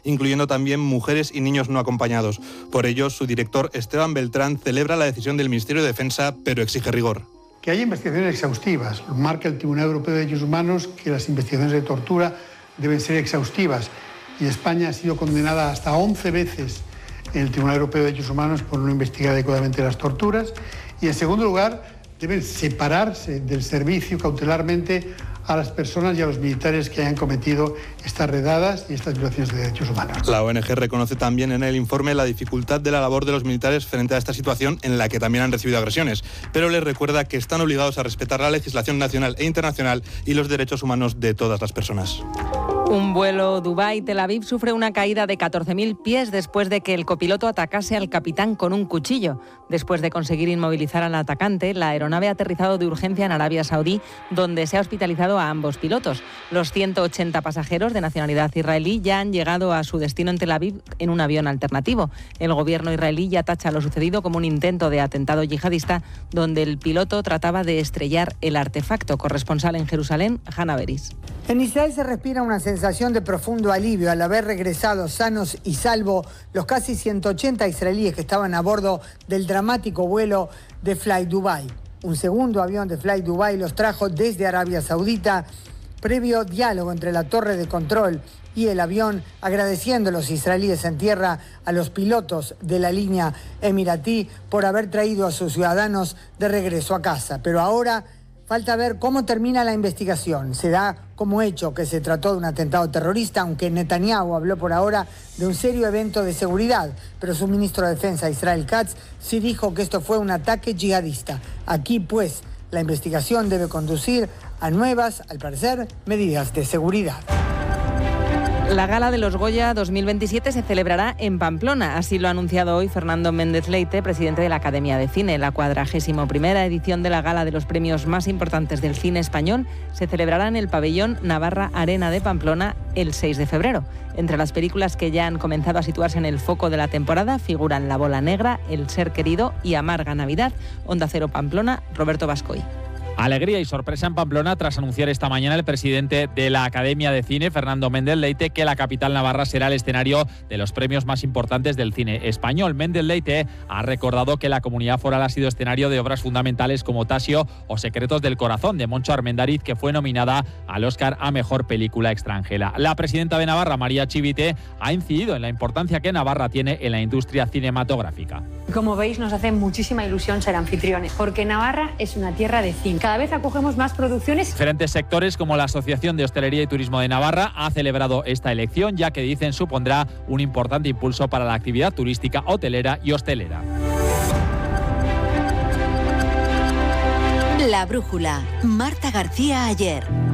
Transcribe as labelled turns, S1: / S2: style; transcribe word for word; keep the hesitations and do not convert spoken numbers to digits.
S1: incluyendo también mujeres y niños no acompañados. Por ello, su director, Esteban Beltrán, celebra la decisión del Ministerio de Defensa, pero exige rigor.
S2: Que haya investigaciones exhaustivas. Marca el Tribunal Europeo de Derechos Humanos que las investigaciones de tortura deben ser exhaustivas. Y España ha sido condenada hasta once veces en el Tribunal Europeo de Derechos Humanos por no investigar adecuadamente las torturas. Y en segundo lugar, deben separarse del servicio cautelarmente a las personas y a los militares que hayan cometido estas redadas y estas violaciones de derechos humanos.
S1: La O N G reconoce también en el informe la dificultad de la labor de los militares frente a esta situación en la que también han recibido agresiones, pero les recuerda que están obligados a respetar la legislación nacional e internacional y los derechos humanos de todas las personas.
S3: Un vuelo Dubái-Tel Aviv sufre una caída de catorce mil pies después de que el copiloto atacase al capitán con un cuchillo. Después de conseguir inmovilizar al atacante, la aeronave ha aterrizado de urgencia en Arabia Saudí, donde se ha hospitalizado a ambos pilotos. Los ciento ochenta pasajeros de nacionalidad israelí ya han llegado a su destino en Tel Aviv en un avión alternativo. El gobierno israelí ya tacha lo sucedido como un intento de atentado yihadista, donde el piloto trataba de estrellar el artefacto. Corresponsal en Jerusalén, Hanna Beris.
S4: En Israel se respira una sensación de profundo alivio al haber regresado sanos y salvo los casi ciento ochenta israelíes que estaban a bordo del dramático vuelo de Fly Dubai. Un segundo avión de Fly Dubai los trajo desde Arabia Saudita, previo diálogo entre la torre de control y el avión, agradeciendo a los israelíes en tierra a los pilotos de la línea emiratí por haber traído a sus ciudadanos de regreso a casa. Pero ahora falta ver cómo termina la investigación. Se da como hecho que se trató de un atentado terrorista, aunque Netanyahu habló por ahora de un serio evento de seguridad. Pero su ministro de Defensa, Israel Katz, sí dijo que esto fue un ataque yihadista. Aquí, pues, la investigación debe conducir a nuevas, al parecer, medidas de seguridad.
S3: La Gala de los Goya dos mil veintisiete se celebrará en Pamplona. Así lo ha anunciado hoy Fernando Méndez Leite, presidente de la Academia de Cine. La cuadragésimo primera edición de la Gala de los premios más importantes del cine español se celebrará en el pabellón Navarra Arena de Pamplona el seis de febrero. Entre las películas que ya han comenzado a situarse en el foco de la temporada figuran La Bola Negra, El Ser Querido y Amarga Navidad. Onda Cero Pamplona, Roberto Bascoy.
S5: Alegría y sorpresa en Pamplona tras anunciar esta mañana el presidente de la Academia de Cine, Fernando Méndez Leite, que la capital navarra será el escenario de los premios más importantes del cine español. Méndez Leite ha recordado que la comunidad foral ha sido escenario de obras fundamentales como Tasio o Secretos del Corazón, de Moncho Armendariz, que fue nominada al Oscar a Mejor Película Extranjera. La presidenta de Navarra, María Chivite, ha incidido en la importancia que Navarra tiene en la industria cinematográfica.
S6: Como veis, nos hace muchísima ilusión ser anfitriones, porque Navarra es una tierra de cine. Cada vez acogemos más producciones.
S5: Diferentes sectores como la Asociación de Hostelería y Turismo de Navarra ha celebrado esta elección, ya que dicen supondrá un importante impulso para la actividad turística, hotelera y hostelera.
S7: La brújula. Marta García Ayer.